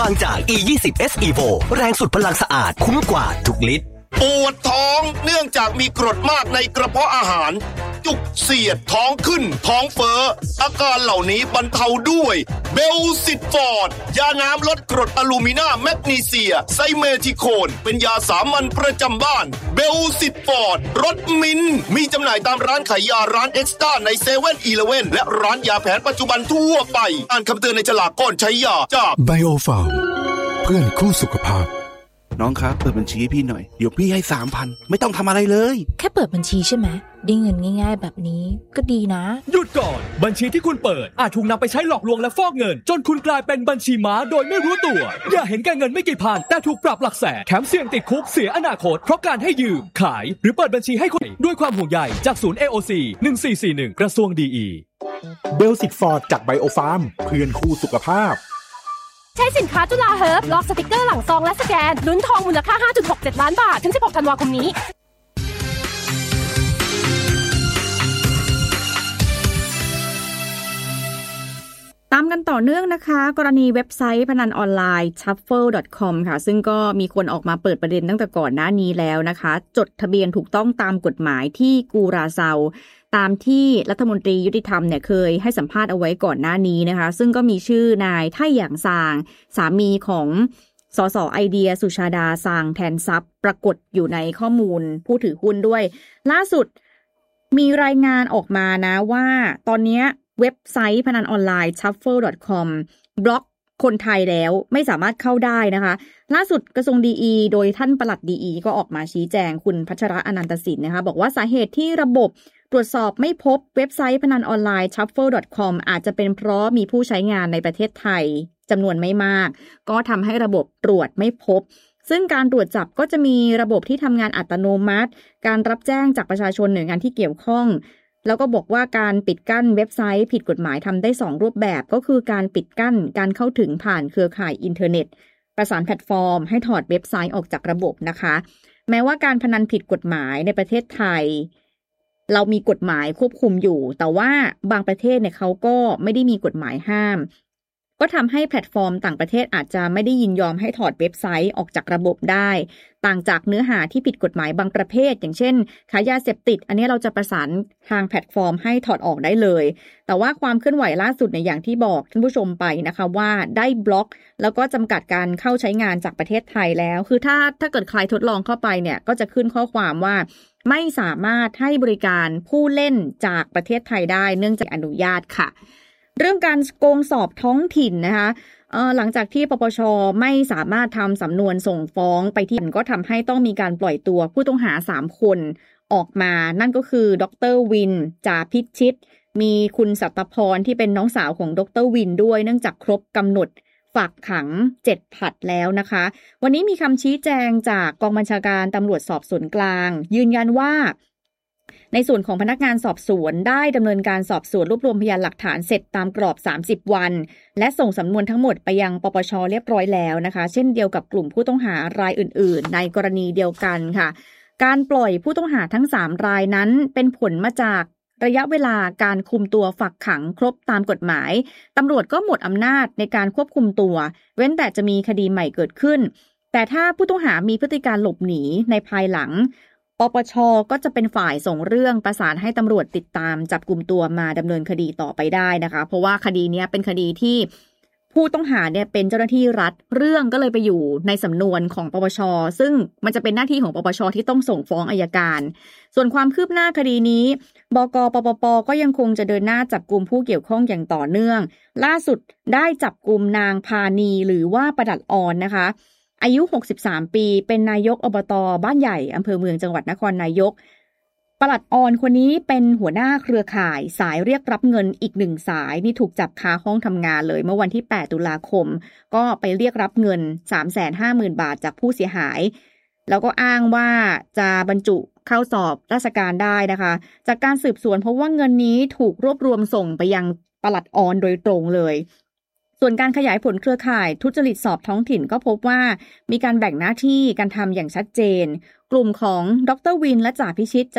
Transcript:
งจาก E20 S Evo แรงสุดพลังสะอาดคุ้มกว่าทุกลิตรปวดท้องเนื่องจากมีกรดมากในกระเพาะอาหารจุกเสียดท้องขึ้นท้องเฟ้ออาการเหล่านี้บรรเทาด้วยเบลซิตฟอร์ดยาน้ำลดกรดอลูมินาแมกนีเซียไซเมทิโคนเป็นยาสามัญประจำบ้านเบลซิตฟอร์ดรสมิ้นมีจำหน่ายตามร้านขายยาร้านเอ็กซ์ต้าในเซเว่นอีเลฟเว่นและร้านยาแผนปัจจุบันทั่วไปอ่านคำเตือนในฉลากก่อนใช้ยาจากไบโอฟาร์มเพื่อนคู่สุขภาพน้องครับเปิดบัญชีให้พี่หน่อยเดี๋ยวพี่ให้ 3,000 ไม่ต้องทำอะไรเลยแค่เปิดบัญชีใช่ไหมได้เงินง่ายๆแบบนี้ก็ดีนะหยุดก่อนบัญชีที่คุณเปิดอาจถูกนำไปใช้หลอกลวงและฟอกเงินจนคุณกลายเป็นบัญชีม้าโดยไม่รู้ตัวอย่าเห็นแก่เงินไม่กี่พันแต่ถูกปรับหลักแสนแถมเสี่ยงติดคุกเสียอนาคตเพราะการให้ยืมขายหรือเปิดบัญชีให้คนด้วยความห่วงใยจากศูนย์ AOC 1441กระทรวงดีเบลซิตฟอร์ดจากไบโอฟาร์มเพื่อนคู่สุขภาพใช้สินค้าจุฬาเฮิร์บลอกสติกเกอร์หลังซองและสแกนลุ้นทองมูลค่า 5.67 ล้านบาทถึง16ธันวาคมนี้ตามกันต่อเนื่องนะคะกรณีเว็บไซต์พนันออนไลน์ shuffle.com ค่ะซึ่งก็มีคนออกมาเปิดประเด็นตั้งแต่ก่อนหน้านี้แล้วนะคะจดทะเบียนถูกต้องตามกฎหมายที่กูราเซาตามที่รัฐมนตรียุติธรรมเนี่ยเคยให้สัมภาษณ์เอาไว้ก่อนหน้านี้นะคะซึ่งก็มีชื่อนายไท่หยางซางสามีของสสไอเดียสุชาดาซางแทนทรัพย์ปรากฏอยู่ในข้อมูลผู้ถือหุ้นด้วยล่าสุดมีรายงานออกมานะว่าตอนนี้เว็บไซต์พนันออนไลน์ shuffle.com บล็อกคนไทยแล้วไม่สามารถเข้าได้นะคะล่าสุดกระทรวงดีโดยท่านปลัดดีก็ออกมาชี้แจงคุณพัชระอนันตสินนะคะบอกว่าสาเหตุที่ระบบตรวจสอบไม่พบเว็บไซต์พนันออนไลน์ shuffle.com อาจจะเป็นเพราะมีผู้ใช้งานในประเทศไทยจำนวนไม่มากก็ทำให้ระบบตรวจไม่พบซึ่งการตรวจจับก็จะมีระบบที่ทำงานอัตโนมัติการรับแจ้งจากประชาชนหน่วยงานที่เกี่ยวข้องแล้วก็บอกว่าการปิดกั้นเว็บไซต์ผิดกฎหมายทำได้2รูปแบบก็คือการปิดกั้นการเข้าถึงผ่านเครือข่ายอินเทอร์เน็ตประสานแพลตฟอร์มให้ถอดเว็บไซต์ออกจากระบบนะคะแม้ว่าการพนันผิดกฎหมายในประเทศไทยเรามีกฎหมายควบคุมอยู่แต่ว่าบางประเทศเนี่ยเขาก็ไม่ได้มีกฎหมายห้ามก็ทำให้แพลตฟอร์มต่างประเทศอาจจะไม่ได้ยินยอมให้ถอดเว็บไซต์ออกจากระบบได้ต่างจากเนื้อหาที่ผิดกฎหมายบางประเภทอย่างเช่นขายยาเสพติดอันนี้เราจะประสานทางแพลตฟอร์มให้ถอดออกได้เลยแต่ว่าความเคลื่อนไหวล่าสุดในอย่างที่บอกท่านผู้ชมไปนะคะว่าได้บล็อกแล้วก็จำกัดการเข้าใช้งานจากประเทศไทยแล้วคือถ้าเกิดใครทดลองเข้าไปเนี่ยก็จะขึ้นข้อความว่าไม่สามารถให้บริการผู้เล่นจากประเทศไทยได้เนื่องจากอนุญาตค่ะเรื่องการโกงสอบท้องถิ่นนะคะหลังจากที่ปปช.ไม่สามารถทำสำนวนส่งฟ้องไปที่ก็ทำให้ต้องมีการปล่อยตัวผู้ต้องหา3คนออกมานั่นก็คือดร.วินจ่าพิชิตมีคุณสัตพรที่เป็นน้องสาวของดร.วินด้วยเนื่องจากครบกำหนดฝากขัง7 ผลัดแล้วนะคะวันนี้มีคำชี้แจงจากกองบัญชาการตำรวจสอบสวนกลางยืนยันว่าในส่วนของพนักงานสอบสวนได้ดำเนินการสอบสวนรวบรวมพยานหลักฐานเสร็จตามกรอบ30 วันและส่งสำนวนทั้งหมดไปยังปปช.เรียบร้อยแล้วนะคะเช่นเดียวกับกลุ่มผู้ต้องหารายอื่นๆในกรณีเดียวกันค่ะการปล่อยผู้ต้องหาทั้ง3 รายนั้นเป็นผลมาจากระยะเวลาการคุมตัวฝากขังครบตามกฎหมายตำรวจก็หมดอำนาจในการควบคุมตัวเว้นแต่จะมีคดีใหม่เกิดขึ้นแต่ถ้าผู้ต้องหามีพฤติการหลบหนีในภายหลังปปช.ก็จะเป็นฝ่ายส่งเรื่องประสานให้ตำรวจติดตามจับกุมตัวมาดำเนินคดีต่อไปได้นะคะเพราะว่าคดีนี้เป็นคดีที่ผู้ต้องหาเนี่ยเป็นเจ้าหน้าที่รัฐเรื่องก็เลยไปอยู่ในสำนวนของปปช.ซึ่งมันจะเป็นหน้าที่ของปปช.ที่ต้องส่งฟ้องอัยการส่วนความคืบหน้าคดีนี้บก.ปปป.ก็ยังคงจะเดินหน้าจับกุมผู้เกี่ยวข้องอย่างต่อเนื่องล่าสุดได้จับกุมนางพานีหรือว่าประดัดออนนะคะอายุ63 ปีเป็นนายกอบต.บ้านใหญ่อำเภอเมืองจังหวัดนครนายกปลัดออนคนนี้เป็นหัวหน้าเครือข่ายสายเรียกรับเงินอีก1 สายนี่ถูกจับคาห้องทำงานเลยเมื่อวันที่8 ตุลาคมก็ไปเรียกรับเงิน 350,000 บาทจากผู้เสียหายแล้วก็อ้างว่าจะบรรจุเข้าสอบราชการได้นะคะจากการสืบสวนเพราะว่าเงินนี้ถูกรวบรวมส่งไปยังปลัดออนโดยตรงเลยส่วนการขยายผลเครือข่ายทุจริตสอบท้องถิ่นก็พบว่ามีการแบ่งหน้าที่การทำอย่างชัดเจนกลุ่มของดร.วินและจ่าพิชิต